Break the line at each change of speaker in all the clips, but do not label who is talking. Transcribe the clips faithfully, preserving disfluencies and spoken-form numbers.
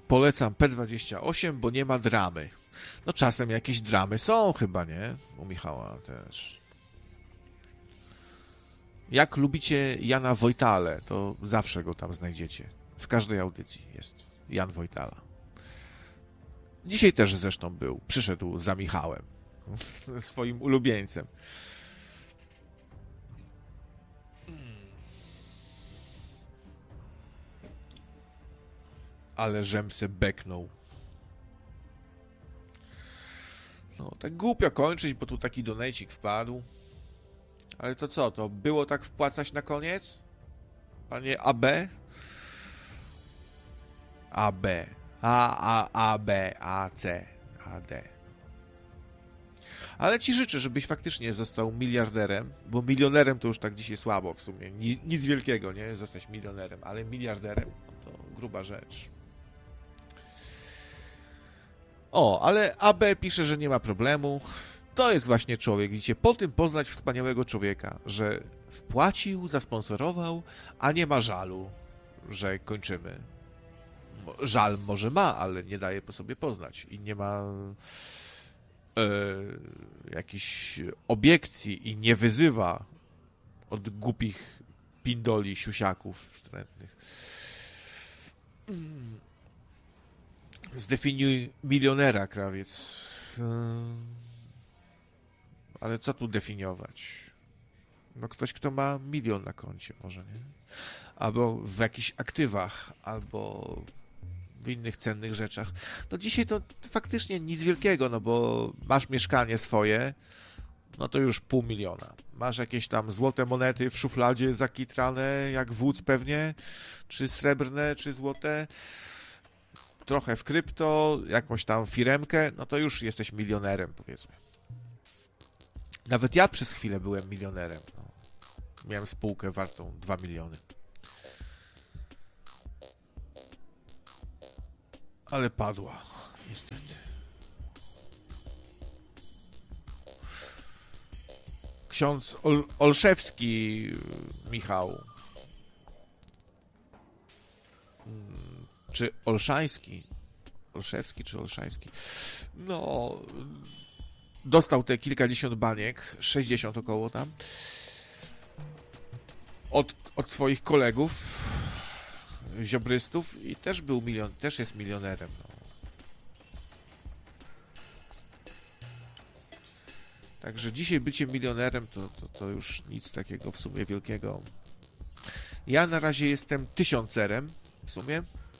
Polecam P dwadzieścia osiem, bo nie ma dramy. No czasem jakieś dramy są chyba, nie? U Michała też. Jak lubicie Jana Wojtale, to zawsze go tam znajdziecie. W każdej audycji jest Jan Wojtala. Dzisiaj też zresztą był. Przyszedł za Michałem. Swoim ulubieńcem. Ale żem se beknął. No, tak głupio kończyć, bo tu taki donejcik wpadł. Ale to co, to było tak wpłacać na koniec? Panie A B? A B. A, A, A, B, A, C, A, D. Ale ci życzę, żebyś faktycznie został miliarderem, bo milionerem to już tak dzisiaj słabo w sumie. Nic wielkiego, nie? Zostać milionerem, ale miliarderem to gruba rzecz. O, ale A B pisze, że nie ma problemu. To jest właśnie człowiek, widzicie, po tym poznać wspaniałego człowieka, że wpłacił, zasponsorował, a nie ma żalu, że kończymy. Żal może ma, ale nie daje po sobie poznać i nie ma e, jakichś obiekcji i nie wyzywa od głupich pindoli, siusiaków wstrętnych. Zdefiniuj milionera, krawiec. Ale co tu definiować? No ktoś, kto ma milion na koncie może, nie? Albo w jakichś aktywach, albo w innych cennych rzeczach. No dzisiaj to faktycznie nic wielkiego, no bo masz mieszkanie swoje, no to już pół miliona. Masz jakieś tam złote monety w szufladzie zakitrane, jak wódz pewnie, czy srebrne, czy złote, trochę w krypto, jakąś tam firemkę, no to już jesteś milionerem, powiedzmy. Nawet ja przez chwilę byłem milionerem. No. Miałem spółkę wartą dwa miliony. Ale padła, niestety. Ksiądz Ol- Olszewski, Michał. Czy Olszański? Olszewski czy Olszański? No, dostał te kilkadziesiąt baniek, sześćdziesiąt około tam, od, od swoich kolegów, ziobrystów i też był milion, też jest milionerem. No. Także dzisiaj bycie milionerem to, to, to już nic takiego w sumie wielkiego. Ja na razie jestem tysiącerem w sumie.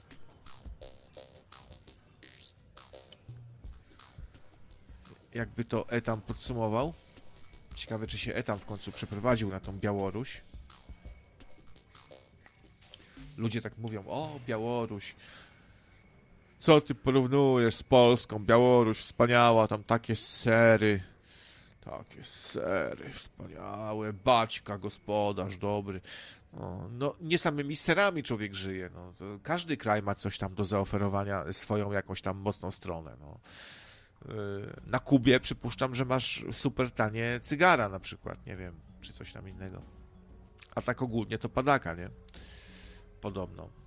Jakby to Etam podsumował. Ciekawe, czy się Etam w końcu przeprowadził na tą Białoruś. Ludzie tak mówią, o, Białoruś, co ty porównujesz z Polską? Białoruś wspaniała, tam takie sery, takie sery wspaniałe, baćka, gospodarz dobry. No, no nie samymi serami człowiek żyje. No, to każdy kraj ma coś tam do zaoferowania, swoją jakąś tam mocną stronę. No. Na Kubie przypuszczam, że masz super tanie cygara na przykład, nie wiem, czy coś tam innego. A tak ogólnie to padaka, nie? Podobno.